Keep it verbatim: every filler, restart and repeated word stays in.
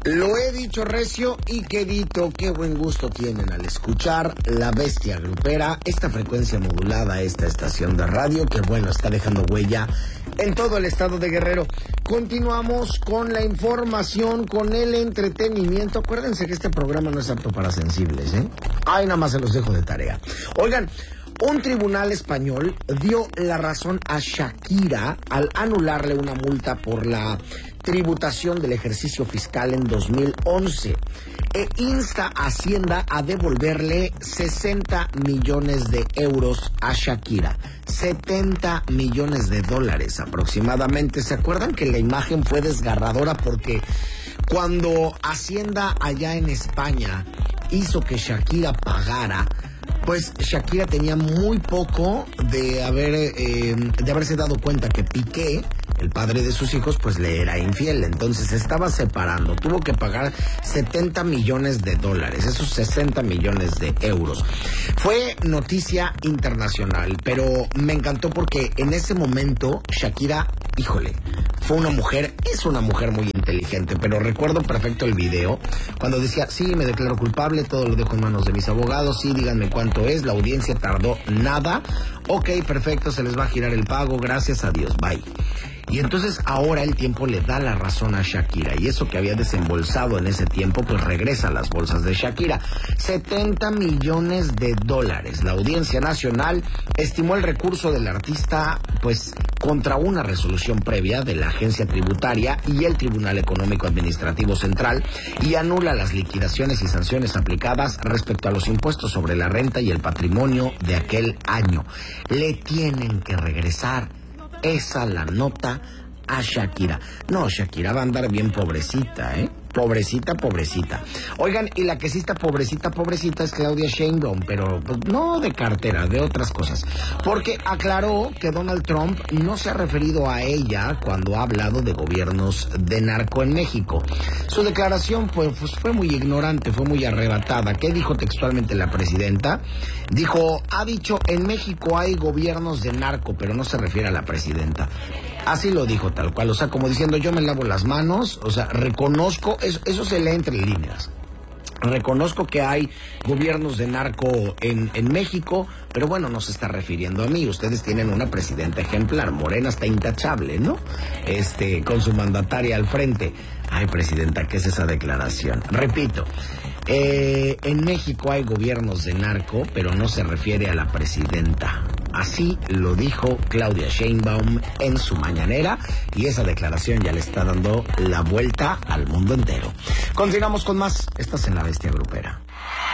Lo he dicho recio y quedito, qué buen gusto tienen al escuchar La Bestia Grupera, esta frecuencia modulada, esta estación de radio que bueno, está dejando huella en todo el estado de Guerrero. Continuamos con la información, con el entretenimiento. Acuérdense que este programa no es apto para sensibles, ¿eh? Ay, nada más se los dejo de tarea. Oigan, un tribunal español dio la razón a Shakira al anularle una multa por la tributación del ejercicio fiscal en dos mil once e insta a Hacienda a devolverle sesenta millones de euros a Shakira, setenta millones de dólares aproximadamente. ¿Se acuerdan que la imagen fue desgarradora? Porque cuando Hacienda allá en España hizo que Shakira pagara, pues Shakira tenía muy poco de haber eh, de haberse dado cuenta que Piqué, el padre de sus hijos, pues le era infiel. Entonces se estaba separando, tuvo que pagar setenta millones de dólares, esos sesenta millones de euros. Fue noticia internacional, pero me encantó porque en ese momento Shakira, híjole, fue una mujer, es una mujer muy inteligente, pero recuerdo perfecto el video cuando decía, sí, me declaro culpable, todo lo dejo en manos de mis abogados, sí, díganme cuánto es, la audiencia tardó nada, ok, perfecto, se les va a girar el pago, gracias a Dios, bye. Y entonces ahora el tiempo le da la razón a Shakira, y eso que había desembolsado en ese tiempo, pues regresa a las bolsas de Shakira. setenta millones de dólares. La Audiencia Nacional estimó el recurso del artista, pues, contra una resolución previa de la agencia tributaria y el Tribunal Económico Administrativo Central, y anula las liquidaciones y sanciones aplicadas respecto a los impuestos sobre la renta y el patrimonio de aquel año. Le tienen que regresar esa la nota a Shakira. No, Shakira va a andar bien pobrecita, ¿eh? Pobrecita, pobrecita. Oigan, y la que sí está pobrecita, pobrecita es Claudia Sheinbaum, pero pues, no de cartera, de otras cosas. Porque aclaró que Donald Trump no se ha referido a ella cuando ha hablado de gobiernos de narco en México. Su declaración pues, pues, fue muy ignorante, fue muy arrebatada. ¿Qué dijo textualmente la presidenta? Dijo, ha dicho, en México hay gobiernos de narco, pero no se refiere a la presidenta. Así lo dijo tal cual, o sea, como diciendo, yo me lavo las manos, o sea, reconozco, eso, eso se lee entre líneas. Reconozco que hay gobiernos de narco en, en México, pero bueno, no se está refiriendo a mí. Ustedes tienen una presidenta ejemplar. Morena está intachable, ¿no? Este, con su mandataria al frente. Ay, presidenta, ¿qué es esa declaración? Repito, eh, en México hay gobiernos de narco, pero no se refiere a la presidenta. Así lo dijo Claudia Sheinbaum en su mañanera, y esa declaración ya le está dando la vuelta al mundo entero. Continuamos con más. Estás en La Bestia Grupera.